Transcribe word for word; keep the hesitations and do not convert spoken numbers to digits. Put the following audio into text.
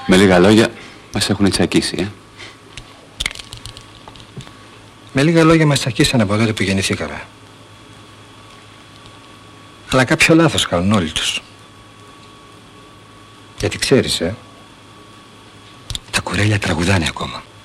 Με λίγα λόγια, μας έχουν τσακίσει, ε. Με λίγα λόγια μας τσακίσαν από τότε που γεννηθήκαμε. Αλλά κάποιο λάθος κάνουν όλοι τους. Γιατί ξέρεις, ε, τα κουρέλια τραγουδάνε ακόμα.